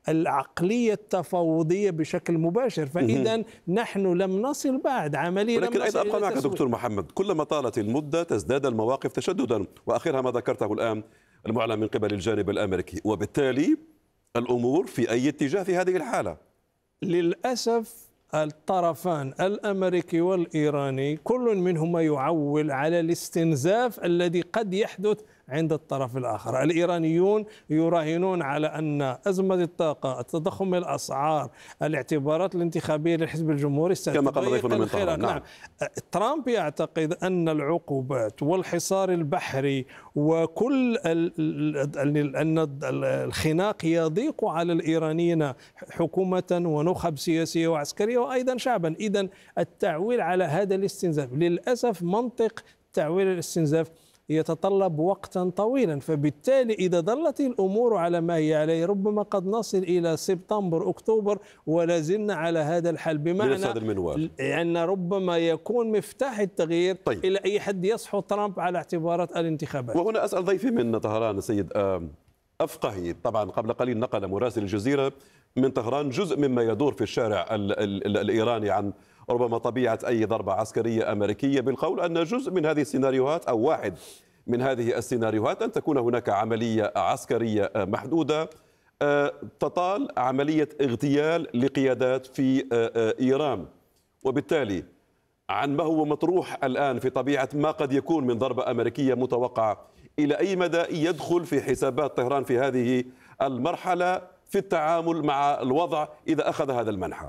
العقلية التفاوضية بشكل مباشر. فإذا نحن لم نصل بعد عملية، ولكن أيضا أبقى معك دكتور محمد، كلما طالت المدة تزداد المواقف تشددا، وآخرها ما ذكرته الآن المعلن من قبل الجانب الأمريكي، وبالتالي الأمور في أي اتجاه في هذه الحالة؟ للأسف الطرفان الأمريكي والإيراني كل منهما يعول على الاستنزاف الذي قد يحدث عند الطرف الآخر. الإيرانيون يراهنون على أن أزمة الطاقة، التضخم الأسعار، الاعتبارات الانتخابية للحزب الجمهوري كما قال ضيفنا من طهران. نعم. ترامب يعتقد أن العقوبات والحصار البحري وكل أن الخناق يضيق على الإيرانيين حكومة ونخب سياسية وعسكرية وأيضا شعبا. إذن التعويل على هذا الاستنزاف، للأسف منطق تعويل الاستنزاف يتطلب وقتا طويلا، فبالتالي إذا ظلت الأمور على ما هي عليه ربما قد نصل إلى سبتمبر أكتوبر ولا زلنا على هذا الحال، بمعنى أن ربما يكون مفتاح التغيير إلى أي حد يصحو ترامب على اعتبارات الانتخابات. وهنا أسأل ضيفي من طهران السيد أفقهي، طبعا قبل قليل نقل مراسل الجزيرة من طهران جزء مما يدور في الشارع الإيراني عن ربما طبيعة أي ضربة عسكرية أمريكية، بالقول أن جزء من هذه السيناريوهات أو واحد من هذه السيناريوهات أن تكون هناك عملية عسكرية محدودة تطال عملية اغتيال لقيادات في إيران، وبالتالي عن ما هو مطروح الآن في طبيعة ما قد يكون من ضربة أمريكية متوقعة، إلى أي مدى يدخل في حسابات طهران في هذه المرحلة في التعامل مع الوضع إذا أخذ هذا المنحى؟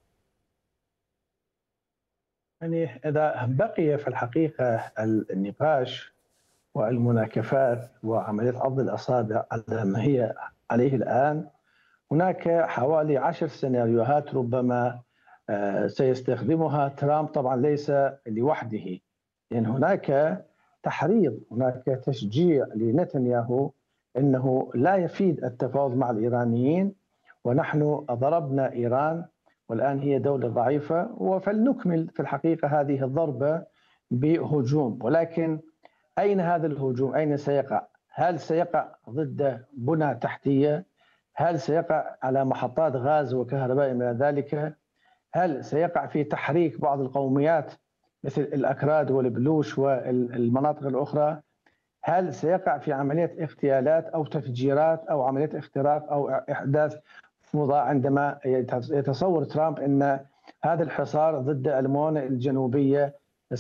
يعني إذا بقي في الحقيقة النقاش والمناكفات وعملية عض الأصابع على ما هي عليه الآن، هناك حوالي 10 سيناريوهات ربما سيستخدمها ترامب، طبعا ليس لوحده، لأن هناك تحريض، هناك تشجيع لنتنياهو أنه لا يفيد التفاوض مع الإيرانيين، ونحن ضربنا إيران والآن هي دولة ضعيفة، وفلنكمل في الحقيقة هذه الضربة بهجوم. ولكن أين هذا الهجوم؟ أين سيقع؟ هل سيقع ضد بنى تحتية؟ هل سيقع على محطات غاز وكهرباء من ذلك؟ هل سيقع في تحريك بعض القوميات مثل الأكراد والبلوش والمناطق الأخرى؟ هل سيقع في عملية اغتيالات أو تفجيرات أو عملية اختراق أو إحداث فوضى، عندما يتصور ترامب أن هذا الحصار ضد الموانئ الجنوبية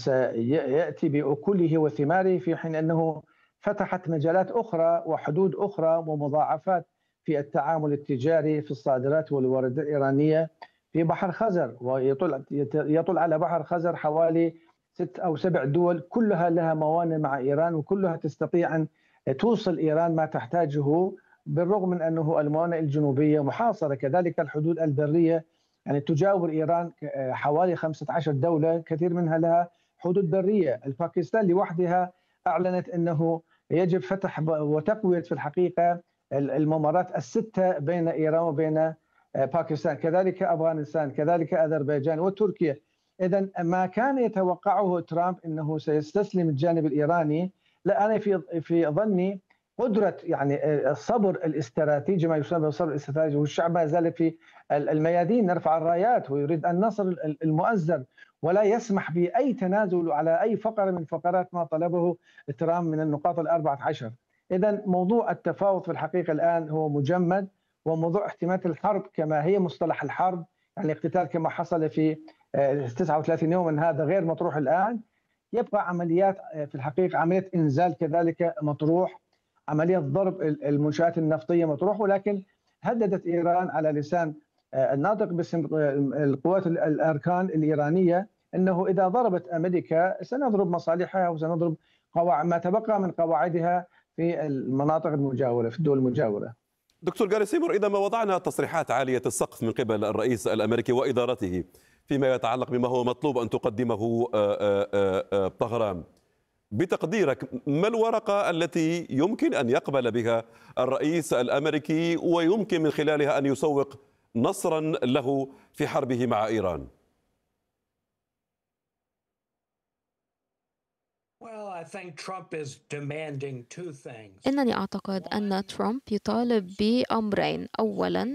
سيأتي بأكله وثماره، في حين أنه فتحت مجالات أخرى وحدود أخرى ومضاعفات في التعامل التجاري في الصادرات والواردات الإيرانية في بحر خزر، ويطل على بحر خزر حوالي 6 أو 7 دول كلها لها موانئ مع إيران، وكلها تستطيع أن توصل إيران ما تحتاجه، بالرغم من أنه الموانئ الجنوبية محاصرة. كذلك الحدود البرية، يعني تجاور إيران حوالي 15 دولة كثير منها لها حدود برية. الباكستان لوحدها أعلنت أنه يجب فتح وتقوية في الحقيقة الممرات الستة بين إيران وبين باكستان، كذلك أفغانستان، كذلك أذربيجان وتركيا. إذن ما كان يتوقعه ترامب أنه سيستسلم الجانب الإيراني، لا، أنا في ظني قدرة يعني الصبر الاستراتيجي، ما يسمى بالصبر الاستراتيجي، والشعب ما زال في الميادين نرفع الرايات ويريد النصر المؤزر، ولا يسمح بأي تنازل على أي فقرة من فقرات ما طلبه ترامب من النقاط 14. إذن موضوع التفاوض في الحقيقة الآن هو مجمد، وموضوع احتمالات الحرب كما هي مصطلح الحرب، يعني الاقتتال كما حصل في 39 يوما، هذا غير مطروح الآن. يبقى عمليات في الحقيقة، عملية إنزال كذلك مطروح، عملية ضرب المنشآت النفطية مطروح، ولكن هددت إيران على لسان الناطق باسم القوات الأركان الإيرانية أنه إذا ضربت أمريكا سنضرب مصالحها وسنضرب ما تبقى من قواعدها في المناطق المجاورة، في الدول المجاورة. دكتور جاري سيمور، إذا ما وضعنا تصريحات عالية السقف من قبل الرئيس الأمريكي وإدارته فيما يتعلق بما هو مطلوب أن تقدمه طهران، بتقديرك ما الورقة التي يمكن أن يقبل بها الرئيس الأمريكي ويمكن من خلالها أن يسوق نصرا له في حربه مع إيران؟ إنني أعتقد أن ترامب يطالب بأمرين. أولا